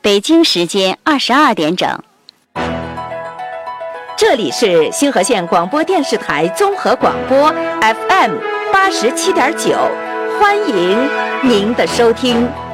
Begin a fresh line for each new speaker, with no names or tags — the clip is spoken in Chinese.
北京时间22点整。
这里是星河县广播电视台综合广播 FM87.9，欢迎您的收听。